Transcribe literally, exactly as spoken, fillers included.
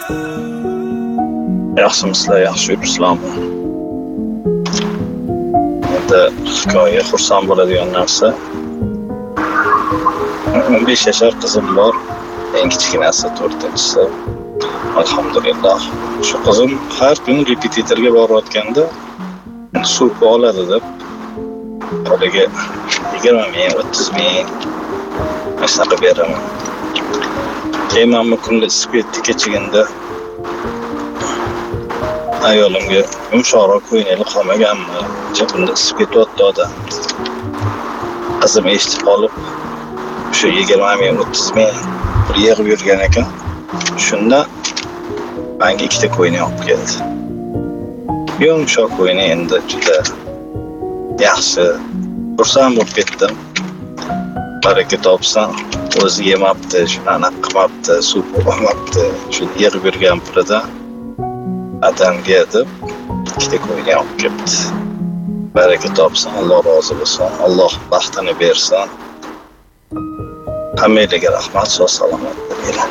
Yaxshimisizlar, yaxshi yuribsizlarmi? Endi hikoya xursand bo'ladigan narsa. o'n besh yashar qizim bor. Eng kichkinasi to'rtinchisi. Alhamdulillah. Shu qizim har kuni repetitorga borayotganda suv oladi deb qo'liga yigirma ming, o'ttiz ming mashaqa beraman. Keyin men kunlar isib ketdi kechaganda ayolimga yumshoqroq o'ynaylik qolmaganmi? Jabimda isib ketyapti odam. Qizim eshitib qolib, shu yigirma ming, o'ttiz ming bir yig'ib yurgan ekan. Shunda menga ikkita qo'yni olib keldi. Yumshoq qo'yni endi juda yaxshi. Xursand bo'lib ketdim. Baraka topsin. O'zi yemabdi, shuni qilmabdi, suv olmabdi. Shuni yig'ib yurgan pulida adamga deb ikkita qo'yni olib keldi. Baraka topsin, Alloh rozi bo'lsin, Alloh baxtini bersin. Hammaga rahmat, sog' salomat bo'ling.